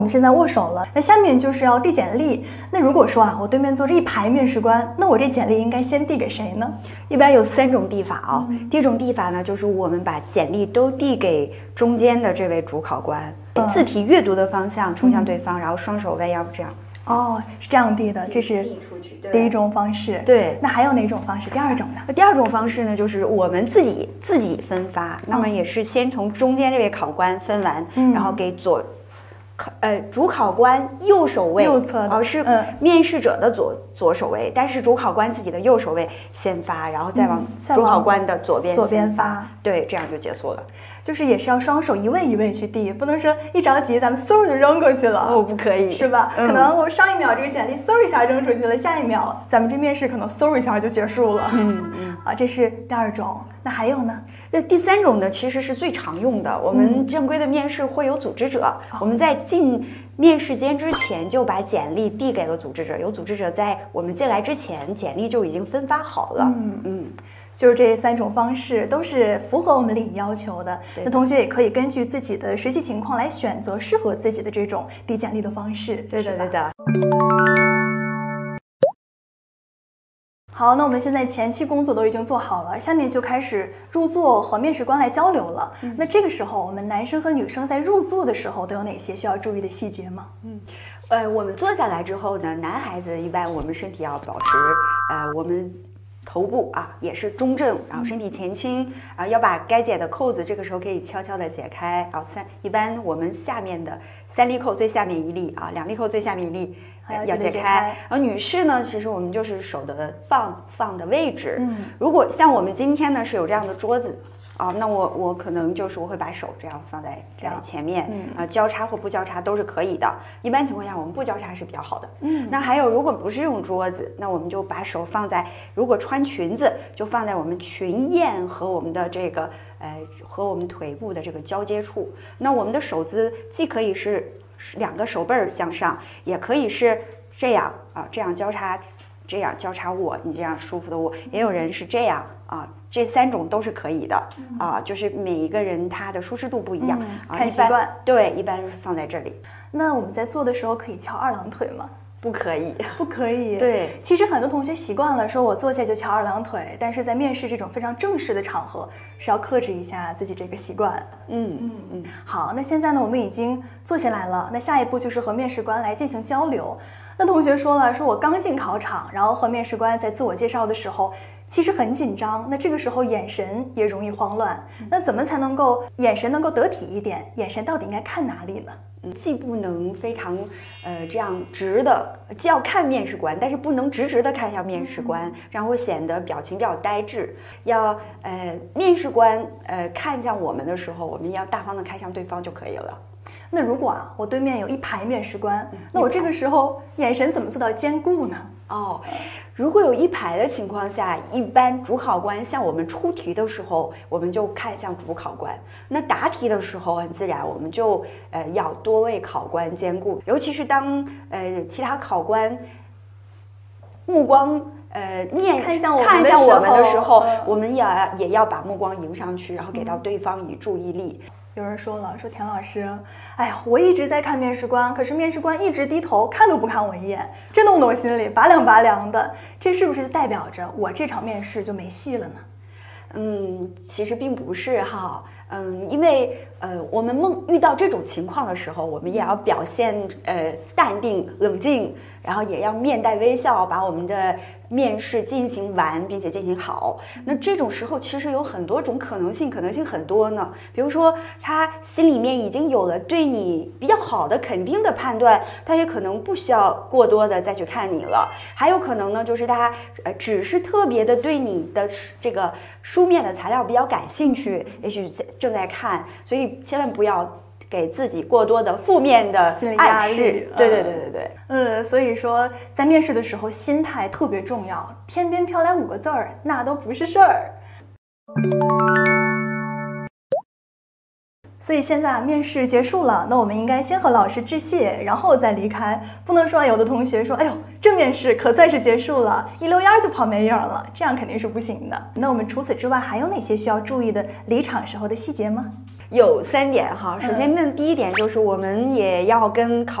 我们现在握手了，那下面就是要递简历。那如果说我对面坐着一排面试官，那我这简历应该先递给谁呢？ 一般有3种递法啊。第一种递法呢，就是我们把简历都递给中间的这位主考官，字体阅读的方向冲向对方，然后双手弯腰这样。 哦，是这样递的，这是第一种方式。 对， 那还有哪种方式？第二种呢？ 第二种方式呢，就是我们自己分发，那么也是先从中间这位考官分完，然后给主考官右手位， 右侧的是面试者的左手位，但是主考官自己的右手位先发，然后再往主考官的左边发，对，这样就结束了。 就是也是要双手一位一位去递，不能说一着急咱们嗖就扔过去了。 哦，不可以， 是吧？可能我上一秒这个简历嗖一下扔出去了，下一秒咱们这面试可能嗖一下就结束了。这是第二种。那还有呢？ 那第3种呢，其实是最常用的。我们正规的面试会有组织者，我们在进面试间之前就把简历递给了组织者，有组织者在我们进来之前，简历就已经分发好了。 就是这3种方式都是符合我们礼仪要求的。那同学也可以根据自己的实际情况来选择适合自己的这种递简历的方式。 对的，对的。 好，那我们现在前期工作都已经做好了，下面就开始入座和面试官来交流了。那这个时候，我们男生和女生在入座的时候都有哪些需要注意的细节吗？ 我们坐下来之后呢，男孩子一般我们身体要保持我们头部也是中正，然后身体前倾，要把该解的扣子这个时候可以悄悄的解开。一般我们下面的3粒扣最下面1粒2粒扣最下面1粒要解开。而女士呢，其实我们就是手的放的位置。如果像我们今天呢是有这样的桌子那我可能就是我会把手这样放在前面，交叉或不交叉都是可以的。一般情况下我们不交叉是比较好的。那还有如果不是用桌子，那我们就把手放在，如果穿裙子就放在我们裙燕和我们的这个和我们腿部的这个交接处。那我们的手姿既可以是2个手背儿向上，也可以是这样这样交叉握，你这样舒服的握，也有人是这样这3种都是可以的就是每一个人他的舒适度不一样看习惯。 对，一般放在这里。 那我们在做的时候可以翘2郎腿吗？ 不可以， 不可以。 对， 其实很多同学习惯了说我坐下就翘2郎腿，但是在面试这种非常正式的场合是要克制一下自己这个习惯。好，那现在呢我们已经坐下来了，那下一步就是和面试官来进行交流。那同学说了，说我刚进考场，然后和面试官在自我介绍的时候其实很紧张，那这个时候眼神也容易慌乱。那怎么才能够眼神能够得体一点？眼神到底应该看哪里呢？ 既不能非常这样直的，既要看面试官，但是不能直的看向面试官，然后会显得表情比较呆滞。要面试官看向我们的时候，我们要大方的看向对方就可以了。 那如果我对面有一排面试官，那我这个时候眼神怎么做到兼顾呢？ 如果有一排的情况下，一般主考官向我们出题的时候，我们就看向主考官。那答题的时候，很自然我们就要多位考官兼顾，尤其是当其他考官目光看向我们的时候，我们也要把目光迎上去，然后给到对方以注意力。 有人说了，说田老师，哎呀，我一直在看面试官，可是面试官一直低头，看都不看我一眼，这弄得我心里拔凉的。这是不是代表着我这场面试就没戏了呢？ 其实并不是哈。因为我们遇到这种情况的时候，我们也要表现淡定冷静，然后也要面带微笑，把我们的面试进行完，并且进行好。那这种时候其实有很多种可能性很多呢。比如说他心里面已经有了对你比较好的肯定的判断，他也可能不需要过多的再去看你了。还有可能呢，就是他只是特别的对你的这个书面的材料比较感兴趣，也许正在看，所以千万不要给自己过多的负面的暗示。对。 所以说在面试的时候心态特别重要，天边飘来5个字儿，那都不是事儿。所以现在面试结束了，那我们应该先和老师致谢，然后再离开。不能说有的同学说，哎呦，这面试可算是结束了，一溜烟就跑没影了，这样肯定是不行的。那我们除此之外还有哪些需要注意的离场时候的细节吗？ 有3点哈。首先，那第一点就是我们也要跟考